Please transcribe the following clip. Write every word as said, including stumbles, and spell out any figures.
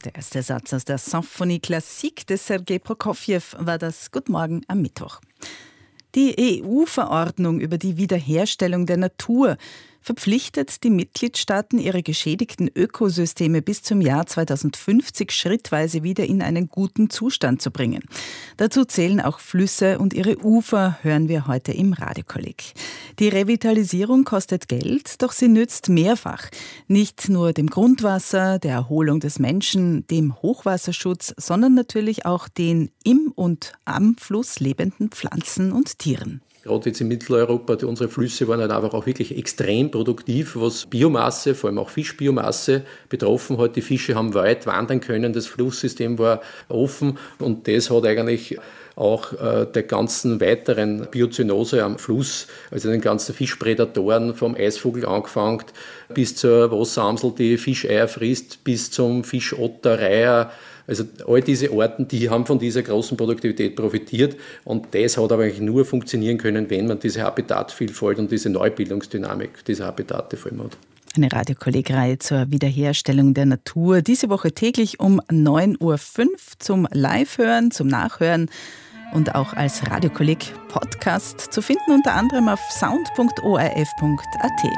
Der erste Satz aus der Symphonie Classique des Sergei Prokofjew war das. Guten Morgen am Mittwoch. Die E U-Verordnung über die Wiederherstellung der Natur verpflichtet die Mitgliedstaaten, ihre geschädigten Ökosysteme bis zum Jahr zweitausendfünfzig schrittweise wieder in einen guten Zustand zu bringen. Dazu zählen auch Flüsse und ihre Ufer, hören wir heute im Radiokolleg. Die Revitalisierung kostet Geld, doch sie nützt mehrfach. Nicht nur dem Grundwasser, der Erholung des Menschen, dem Hochwasserschutz, sondern natürlich auch den im und am Fluss lebenden Pflanzen und Tieren. Gerade jetzt in Mitteleuropa, die, unsere Flüsse waren halt einfach auch wirklich extrem produktiv, was Biomasse, vor allem auch Fischbiomasse betroffen hat. Die Fische haben weit wandern können, das Flusssystem war offen und das hat eigentlich auch äh, der ganzen weiteren Biozönose am Fluss, also den ganzen Fischprädatoren, vom Eisvogel angefangen bis zur Wasseramsel, die Fischeier frisst, bis zum Fischotter, Reiher. Also all diese Arten, die haben von dieser großen Produktivität profitiert und das hat aber eigentlich nur funktionieren können, wenn man diese Habitatvielfalt und diese Neubildungsdynamik dieser Habitate vor allem hat. Eine Radiokollegreihe zur Wiederherstellung der Natur. Diese Woche täglich um neun Uhr fünf zum Live-Hören, zum Nachhören und auch als Radiokolleg-Podcast zu finden, unter anderem auf sound punkt o r f punkt a t.